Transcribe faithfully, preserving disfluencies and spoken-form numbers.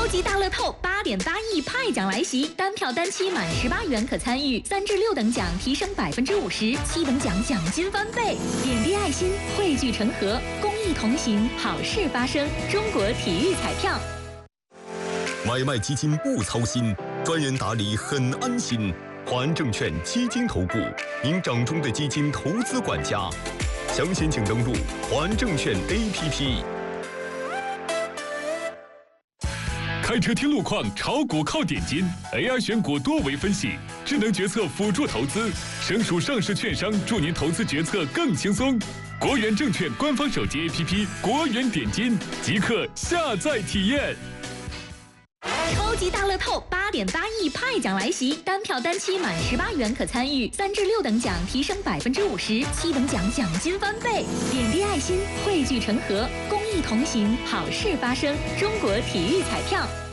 超级大乐透八点八亿派奖来袭，单票单期满十八元可参与，三至六等奖提升百分之五十，七等奖奖金翻倍。点滴爱心，汇聚成河，公益同行，好事发生。中国体育彩票。 买卖基金不操心，专人打理很安心。华安证券基金投顾，您掌中的基金投资管家。详情请登录华安证券 A P P。 开车听路况，炒股靠点金 ，A I 选股多维分析，智能决策辅助投资，省属上市券商助您投资决策更轻松。国元证券官方手机 A P P 国元点金，即刻下载体验。 超级大乐透八点八亿派奖来袭，单票单期满十八元可参与，三至六等奖提升百分之五十，七等奖奖金翻倍。点滴爱心，汇聚成河，公益同行，好事发生。中国体育彩票。